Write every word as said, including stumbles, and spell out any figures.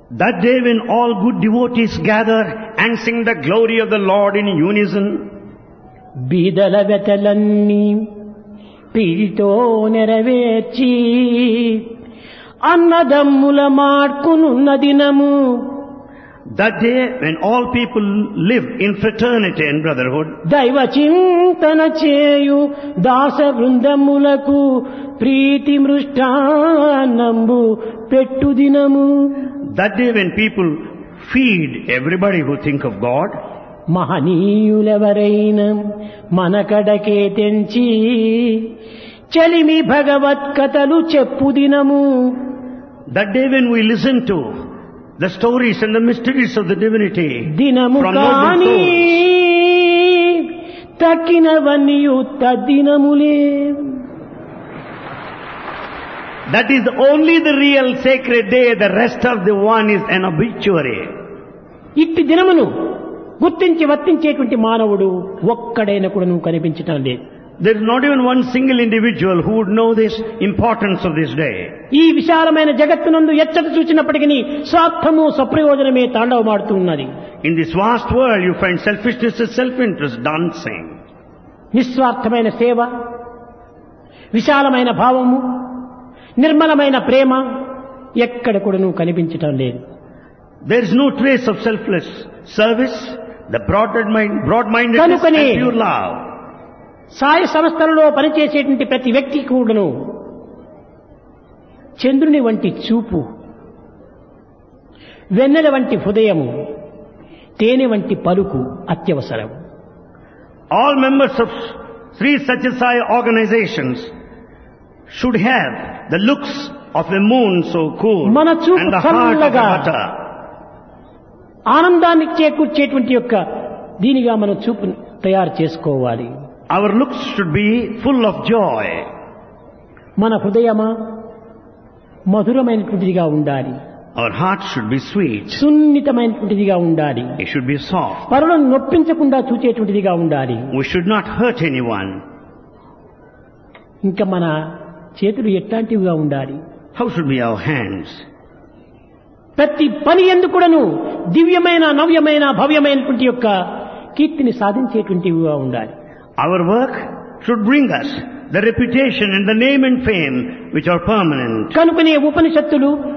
That day when all good devotees gather and sing the glory of the Lord in unison, బీదల వెతలన్నీ పీడితో నెరవేర్చి అన్నదమ్ముల మార్కునున్న దినము. that day when all people live in fraternity and brotherhood, దైవ చింతన చేయు దాస బృందములకు ప్రీతి మృష్టాన్నంబు పెట్టు దినము. that day when people feed everybody who think of God, మహనీయులెవరైనా మనకడకే తెంచి చలిమి భగవత్ కథలు చెప్పు దినము. that day when we listen to the stories and the mysteries of the divinity దినము from noble కాని souls, తక్కినవన్నీయు తద్దినములే. that is only the real sacred day, the rest of the one is an obituary. ఇట్టి దినమును గుర్తించి వర్తించేటువంటి మానవుడు ఒక్కడైనా కూడా నువ్వు కనిపించటం లేదు. There is not even one single individual who would know this importance of this day. ఈ విశాలమైన జగత్తునందు ఎచ్చట చూచినప్పటికీ స్వార్థము సప్రయోజనమే తాండవమాడుతూ ఉన్నది. In this vast world you find selfishness and self-interest dancing. నిస్వార్థమైన సేవ, విశాలమైన భావము, నిర్మలమైన ప్రేమ ఎక్కడ కూడా నువ్వు కనిపించటం లేదు. There is no trace of selfless service, the broad-minded, broad-mindedness and pure love. సాయ సంస్థలలో పనిచేసేటువంటి ప్రతి వ్యక్తి కూడాను చంద్రుని వంటి చూపు, వెన్నెల వంటి హృదయము, తేనె వంటి పలుకు అత్యవసరం. All members of Sri Satya Sai organizations should have the looks of a moon so cool మన చూపు and the heart of a చల్లగా butter. ఆనందాన్ని చేకూర్చేటువంటి యొక్క దీనిగా మన చూపు తయారు చేసుకోవాలి. Our looks should be full of joy. మన హృదయమా మధురమైనటువంటిదిగా ఉండాలి. Our heart should be sweet. సున్నితమైనటువంటిదిగా ఉండాలి. It should be soft. పరులను నొప్పించకుండా చూచేటువంటిదిగా ఉండాలి. We should not hurt anyone. ఇంకా మన చేతులు ఎట్లాంటివిగా ఉండాలి? How should be our hands? ప్రతి పని యందు కూడాను దివ్యమైన, నవ్యమైన, భవ్యమైనటువంటి యొక్క కీర్తిని సాధించేటువంటివిగా ఉండాలి. Our work should bring us the reputation and the name and fame which are permanent. కనుకనే ఉపనిషత్తులు